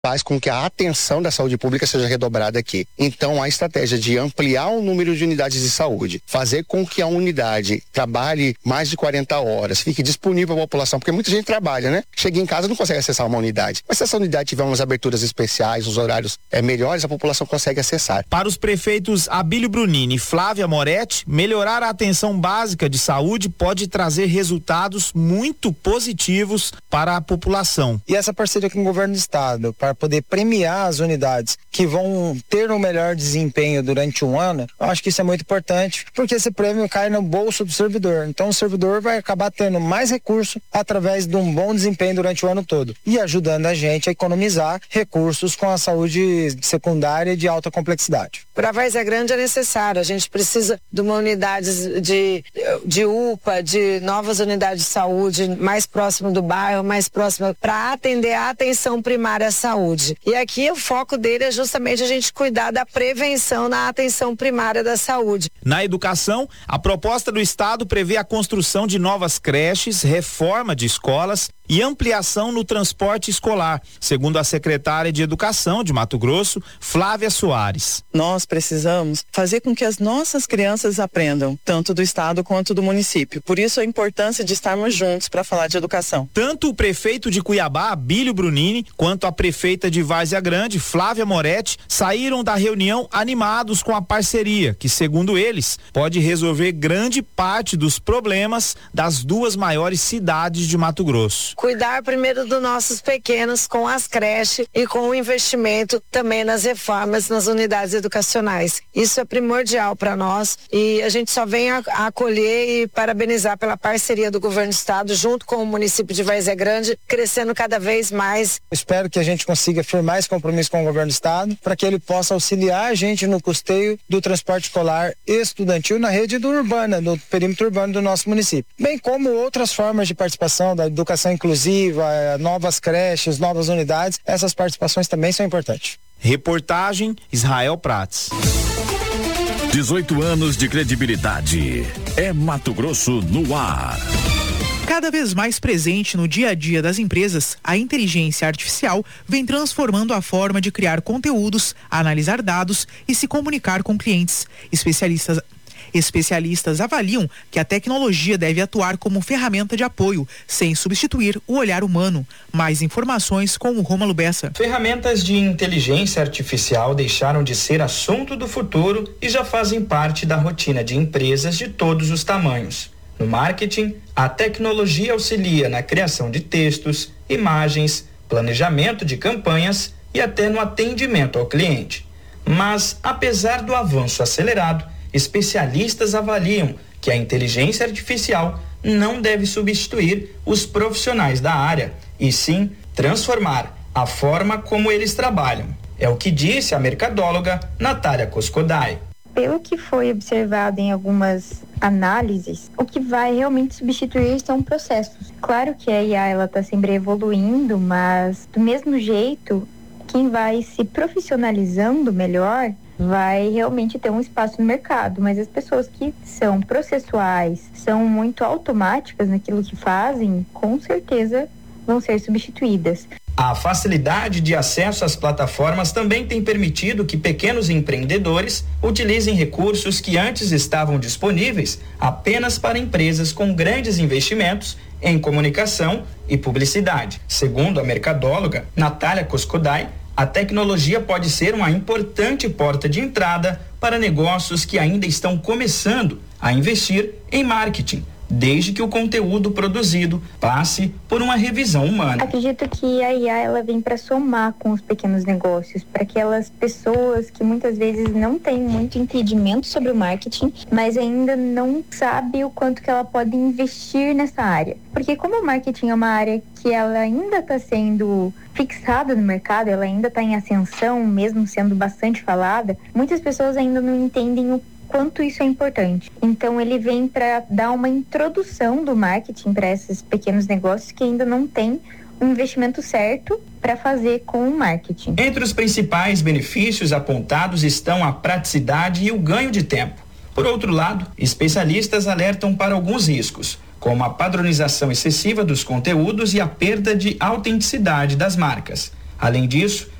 faz com que a atenção da saúde pública seja redobrada aqui. Então, a estratégia de ampliar o número de unidades de saúde, fazer com que a unidade trabalhe mais de 40 horas, fique disponível à população, porque muita gente trabalha, né? Chega em casa e não consegue acessar uma unidade. Mas se essa unidade tiver umas aberturas especiais, os horários melhores, a população consegue acessar. Para os prefeitos Abílio Brunini e Flávia Moretti, melhorar a atenção básica de saúde pode trazer resultados muito positivos para a população. E essa parceria com o governo do estado, para poder premiar as unidades que vão ter um melhor desempenho durante um ano, eu acho que isso é muito importante, porque esse prêmio cai no bolso do servidor. Então o servidor vai acabar tendo mais recurso através de um bom desempenho durante o ano todo e ajudando a gente a economizar recursos com a saúde secundária de alta complexidade. Para Várzea Grande é necessário, a gente precisa de uma unidade de UPA, de novas unidades de saúde mais próximo do bairro, mais próximo, para atender a atenção primária à saúde. E aqui o foco dele é justamente a gente cuidar da prevenção na atenção primária da saúde. Na educação, a proposta do Estado prevê a construção de novas creches, reforma de escolas e ampliação no transporte escolar, segundo a secretária de Educação de Mato Grosso, Flávia Soares. Nós precisamos fazer com que as nossas crianças aprendam, tanto do estado quanto do município. Por isso a importância de estarmos juntos para falar de educação. Tanto o prefeito de Cuiabá, Abílio Brunini, quanto a prefeita de Várzea Grande, Flávia Moretti, saíram da reunião animados com a parceria, que, segundo eles, pode resolver grande parte dos problemas das duas maiores cidades de Mato Grosso. Cuidar primeiro dos nossos pequenos com as creches e com o investimento também nas reformas nas unidades educacionais. Isso é primordial para nós e a gente só vem a acolher e parabenizar pela parceria do governo do estado junto com o município de Várzea Grande, crescendo cada vez mais. Espero que a gente consiga firmar esse compromisso com o governo do estado para que ele possa auxiliar a gente no custeio do transporte escolar e estudantil na rede urbana, no perímetro urbano do nosso município, bem como outras formas de participação da educação inclusiva, novas creches, novas unidades. Essas participações também são importantes. Reportagem Israel Prats. 18 anos de credibilidade. É Mato Grosso no ar. Cada vez mais presente no dia a dia das empresas, a inteligência artificial vem transformando a forma de criar conteúdos, analisar dados e se comunicar com clientes. Especialistas avaliam que a tecnologia deve atuar como ferramenta de apoio, sem substituir o olhar humano. Mais informações com o Rômulo Bessa. Ferramentas de inteligência artificial deixaram de ser assunto do futuro e já fazem parte da rotina de empresas de todos os tamanhos. No marketing, a tecnologia auxilia na criação de textos, imagens, planejamento de campanhas e até no atendimento ao cliente. Mas, apesar do avanço acelerado, especialistas avaliam que a inteligência artificial não deve substituir os profissionais da área, e sim transformar a forma como eles trabalham. É o que disse a mercadóloga Natália Coscodai. Pelo que foi observado em algumas análises, o que vai realmente substituir são processos. Claro que a IA ela está sempre evoluindo, mas do mesmo jeito, quem vai se profissionalizando melhor vai realmente ter um espaço no mercado, mas as pessoas que são processuais, são muito automáticas naquilo que fazem, com certeza vão ser substituídas. A facilidade de acesso às plataformas também tem permitido que pequenos empreendedores utilizem recursos que antes estavam disponíveis apenas para empresas com grandes investimentos em comunicação e publicidade. Segundo a mercadóloga Natália Coscodai, a tecnologia pode ser uma importante porta de entrada para negócios que ainda estão começando a investir em marketing, desde que o conteúdo produzido passe por uma revisão humana. Acredito que a IA ela vem para somar com os pequenos negócios, para aquelas pessoas que muitas vezes não têm muito entendimento sobre o marketing, mas ainda não sabe o quanto que ela pode investir nessa área. Porque como o marketing é uma área que ela ainda está sendo fixada no mercado, ela ainda está em ascensão, mesmo sendo bastante falada, muitas pessoas ainda não entendem o quanto isso é importante. Então ele vem para dar uma introdução do marketing para esses pequenos negócios que ainda não têm um investimento certo para fazer com o marketing. Entre os principais benefícios apontados estão a praticidade e o ganho de tempo. Por outro lado, especialistas alertam para alguns riscos, como a padronização excessiva dos conteúdos e a perda de autenticidade das marcas. Além disso,